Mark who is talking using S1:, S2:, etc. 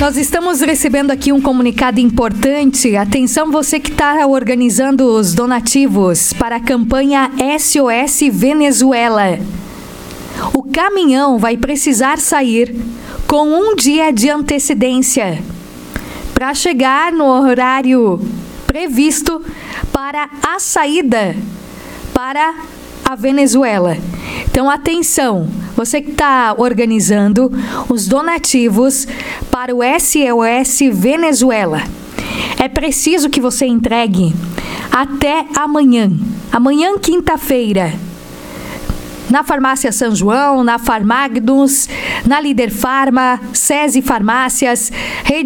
S1: Nós estamos recebendo aqui um comunicado importante. Atenção, você que está organizando os donativos para a campanha SOS Venezuela. O caminhão vai precisar sair com um dia de antecedência para chegar no horário previsto para a saída para a Venezuela. Então, atenção, você que está organizando os donativos para o SOS Venezuela. É preciso que você entregue até amanhã, quinta-feira, na Farmácia São João, na Farmagnus, na Líder Farma, SESI Farmácias,